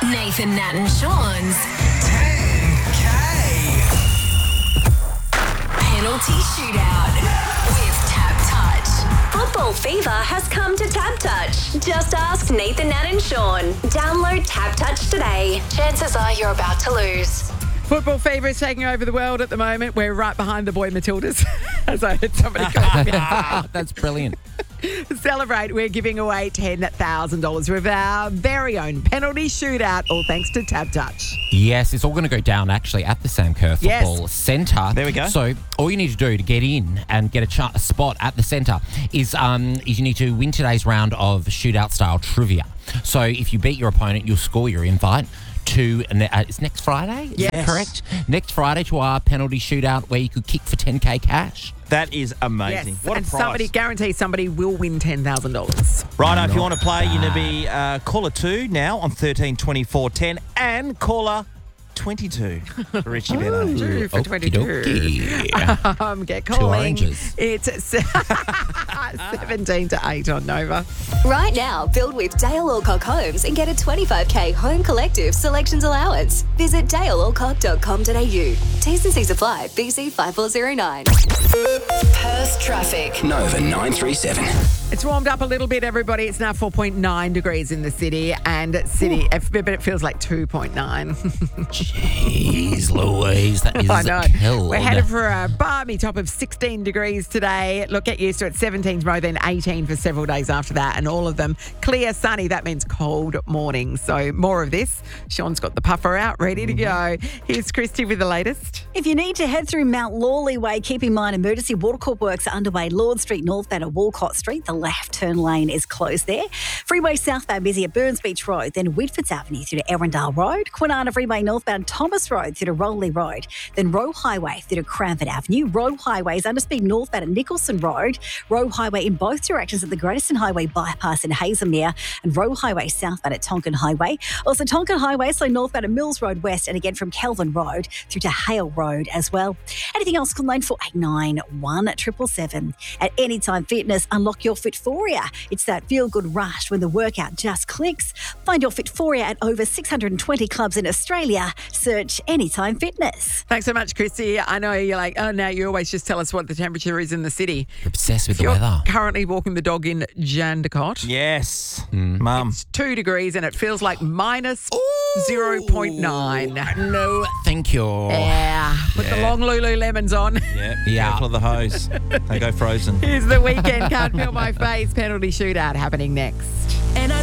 Nathan, Nat and Sean's 10K. Penalty Shootout with Tap Touch. Football fever has come to Tap Touch. Just ask Nathan, Nat and Sean. Download Tap Touch today. Chances are you're about to lose. Football fever is taking over the world at the moment. We're right behind the boy Matildas, as I heard somebody call me. That's brilliant. Celebrate, we're giving away $10,000 with our very own penalty shootout, all thanks to Tap Touch. Yes, it's all going to go down actually at the Sam Kerr Football Centre. There we go. So all you need to do to get in and get a spot at the centre is you need to win today's round of shootout style trivia. So if you beat your opponent, you'll score your invite to, it's next Friday? Is that Yes. correct? Next Friday to our penalty shootout where you could kick for 10K cash. That is amazing. Yes, What a and prize. somebody guarantees somebody will win $10,000. Righto, if you want to play, you need to be caller 2 now on 13 24 10 and caller 22 for Richie Benaud. Two for 22. Okey-dokey. Get calling. oranges. It's 17 to 8 on Nova. Right now, build with Dale Alcock Homes and get a 25k home collective selections allowance. Visit dalealcock.com.au. T's and C's apply. BC 5409. Perth traffic. Nova 937. It's warmed up a little bit, everybody. It's now 4.9 degrees in the city, but it feels like 2.9. Jeez Louise, that is I know. cold. We're headed for a balmy top of 16 degrees today. Look, get used to it. 17 tomorrow, then 18 for several days after that, and all of them clear, sunny. That means cold mornings. So more of this. Sean's got the puffer out, ready to go. Here's Christy with the latest. If you need to head through Mount Lawley Way, keep in mind emergency watercourse works are underway. Lord Street northbound at Walcott Street. The left turn lane is closed there. Freeway southbound busy at Burns Beach Road, then Whitfords Avenue through to Erindale Road. Kwinana Freeway northbound Thomas Road through to Rowley Road. Then Roe Highway through to Cranford Avenue. Roe Highway is under speed northbound at Nicholson Road. Roe Highway in both directions at the Greater Highway bypass in Hazelmere. And Roe Highway southbound at Tonkin Highway. Also Tonkin Highway, so northbound at Mills Road West, and again from Kelvin Road through to Hale Road as well. Anything else, call 9489 777. At Anytime Fitness, unlock your Fitforia. It's that feel-good rush when the workout just clicks. Find your Fitforia at over 620 clubs in Australia. Search Anytime Fitness. Thanks so much, Christy. I know you're like, oh, no, you always just tell us what the temperature is in the city. You're obsessed with the You're weather. currently walking the dog in Jandakot. Yes, Mum. It's 2 degrees and it feels like minus 0.9. No, thank you. Yeah. Put the long Lululemons on. Yeah, careful of the hose. They go frozen. Here's the weekend. Can't feel my face. Penalty shootout happening next.